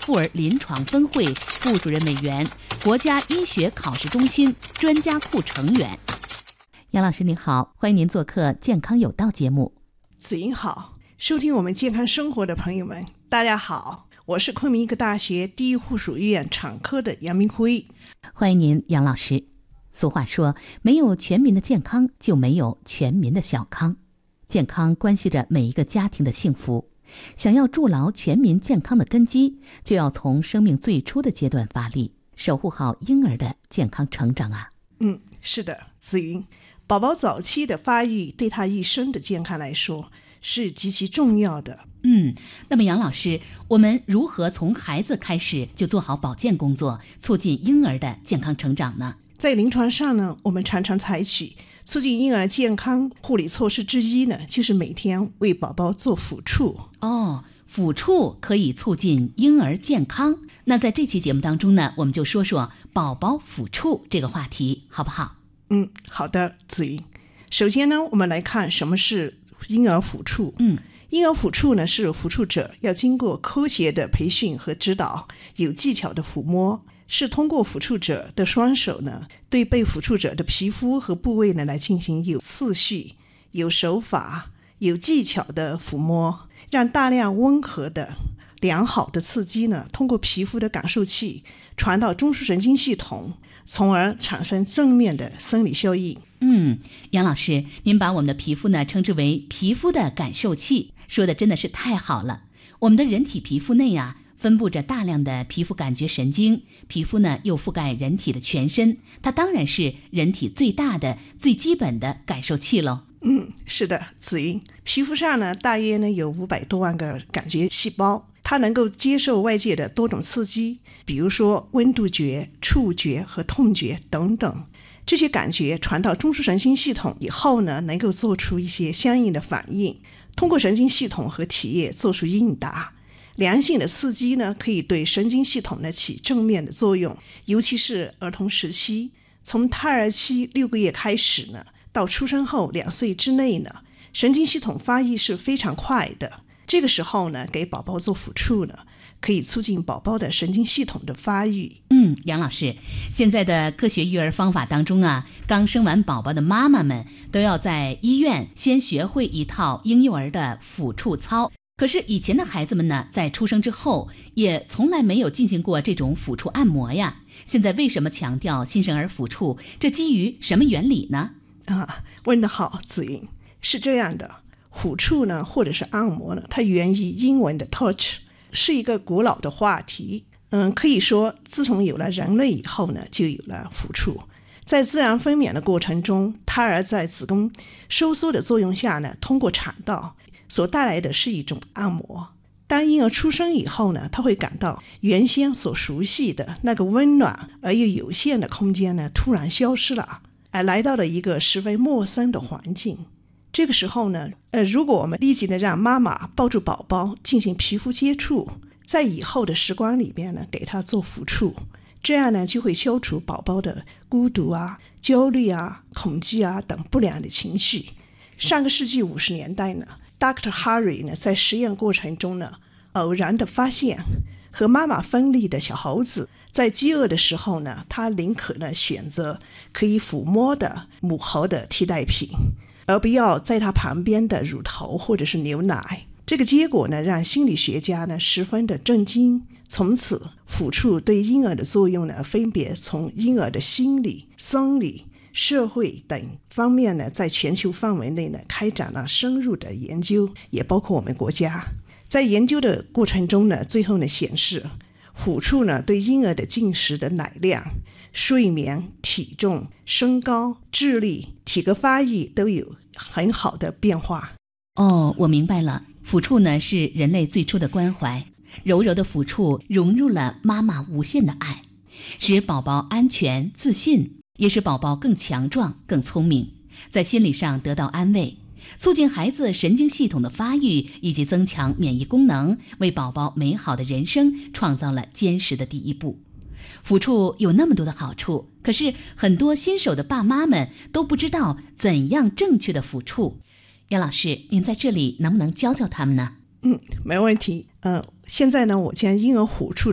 妇儿临床分会副主任委员、国家医学考试中心专家库成员。杨老师您好，欢迎您做客健康有道节目。 子英好，收听我们健康生活的朋友们大家好，我是昆明医科大学第一附属医院产科的杨明辉。 欢迎您杨老师。俗话说，没有全民的健康，就没有全民的小康。健康关系着每一个家庭的幸福，想要筑牢全民健康的根基，就要从生命最初的阶段发力，守护好婴儿的健康成长啊。 是的，子云，宝宝早期的发育对他一生的健康来说是极其重要的。 那么杨老师，我们如何从孩子开始就做好保健工作，促进婴儿的健康成长呢？ 在临床上呢，我们常常采取促进婴儿健康护理措施之一呢，就是每天为宝宝做抚触。 抚触可以促进婴儿健康。那在这期节目当中呢，我们就说说宝宝抚触这个话题，好不好？ 好的，子云。首先呢，我们来看什么是婴儿抚触。婴儿抚触呢，是抚触者要经过科学的培训和指导，有技巧的抚摸，是通过抚触者的双手呢，对被抚触者的皮肤和部位呢来进行有次序、有手法、有技巧的抚摸，让大量温和的、良好的刺激呢，通过皮肤的感受器传到中枢神经系统，从而产生正面的生理效应。 杨老师，您把我们的皮肤呢称之为皮肤的感受器，说的真的是太好了。我们的人体皮肤内分布着大量的皮肤感觉神经，皮肤呢又覆盖人体的全身，它当然是人体最大的、最基本的感受器喽。 是的，子云，皮肤上呢大约呢有500多万个感觉细胞，它能够接受外界的多种刺激，比如说温度觉、触觉和痛觉等等。这些感觉传到中枢神经系统以后呢，能够做出一些相应的反应，通过神经系统和体液做出应答。良性的刺激呢，可以对神经系统呢起正面的作用，尤其是儿童时期，从胎儿期6个月开始呢，到出生后2岁之内呢，神经系统发育是非常快的。这个时候呢，给宝宝做抚触呢，可以促进宝宝的神经系统的发育。 杨老师，现在的科学育儿方法当中刚生完宝宝的妈妈们都要在医院先学会一套婴幼儿的抚触操。可是以前的孩子们呢，在出生之后也从来没有进行过这种抚触按摩呀。现在为什么强调新生儿抚触？这基于什么原理呢？ 问得好，子云。是这样的，抚触呢，或者是按摩呢，它源于英文的 touch， 是一个古老的话题。可以说自从有了人类以后呢，就有了抚触。在自然分娩的过程中，胎儿在子宫收缩的作用下呢，通过产道所带来的是一种按摩。当婴儿出生以后呢，他会感到原先所熟悉的那个温暖而又有限的空间呢，突然消失了，而来到了一个十分陌生的环境。这个时候呢，如果我们立即的让妈妈抱住宝宝进行皮肤接触，在以后的时光里边呢，给他做抚触，这样呢就会消除宝宝的孤独焦虑恐惧等不良的情绪。上个世纪50年代呢，Dr. Harry 呢在实验过程中呢，偶然的发现和妈妈分离的小猴子在饥饿的时候呢，他宁可呢选择可以抚摸的母猴的替代品，而不要在他旁边的乳头或者是牛奶。这个结果呢，让心理学家呢十分的震惊。从此，抚触对婴儿的作用呢，分别从婴儿的心理、生理、社会等方面呢，在全球范围内呢，开展了深入的研究，也包括我们国家。在研究的过程中呢，最后呢显示，抚触呢对婴儿的进食的奶量、睡眠、体重、身高、智力、体格发育都有很好的变化。 我明白了。抚触呢是人类最初的关怀，柔柔的抚触融入了妈妈无限的爱，使宝宝安全自信，也使宝宝更强壮更聪明，在心理上得到安慰，促进孩子神经系统的发育，以及增强免疫功能，为宝宝美好的人生创造了坚实的第一步。抚触有那么多的好处，可是很多新手的爸妈们都不知道怎样正确的抚触。杨老师，您在这里能不能教教他们呢？ 没问题。现在呢，我将婴儿抚触